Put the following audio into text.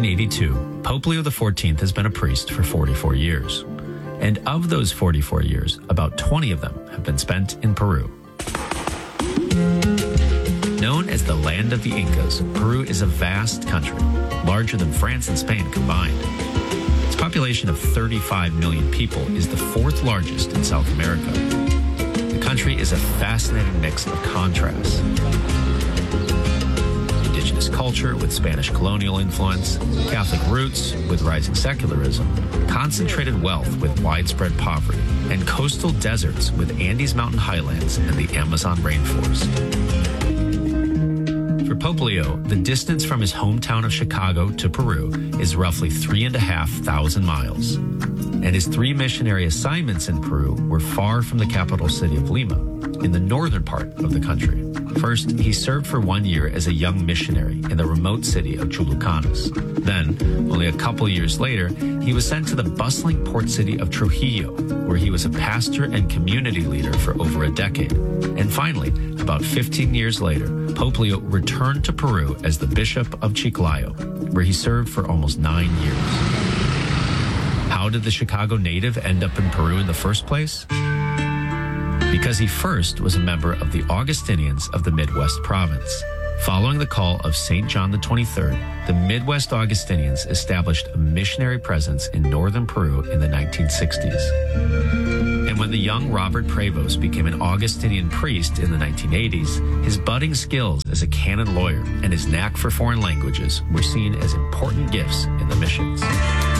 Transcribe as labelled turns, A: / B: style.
A: 1982, Pope Leo XIV has been a priest for 44 years. And of those 44 years, about 20 of them have been spent in Peru. Known as the land of the Incas, Peru is a vast country, larger than France and Spain combined. Its population of 35 million people is the fourth largest in South America. The country is a fascinating mix of contrasts. Indigenous culture with Spanish colonial influence, Catholic roots with rising secularism, concentrated wealth with widespread poverty, and coastal deserts with Andes mountain highlands and the Amazon rainforest. For Pope Leo, the distance from his hometown of Chicago to Peru is roughly 3,500 miles. And his 3 missionary assignments in Peru were far from the capital city of Lima, in the northern part of the country. First, he served for 1 year as a young missionary in the remote city of Chulucanos. Then, only a couple years later, he was sent to the bustling port city of Trujillo, where he was a pastor and community leader for over a decade. And finally, about 15 years later, Pope Leo returned to Peru as the Bishop of Chiclayo, where he served for almost 9 years. How did the Chicago native end up in Peru in the first place? Because he first was a member of the Augustinians of the Midwest province. Following the call of St. John the 23rd, the Midwest Augustinians established a missionary presence in northern Peru in the 1960s. And when the young Robert Prevost became an Augustinian priest in the 1980s, his budding skills as a canon lawyer and his knack for foreign languages were seen as important gifts in the missions.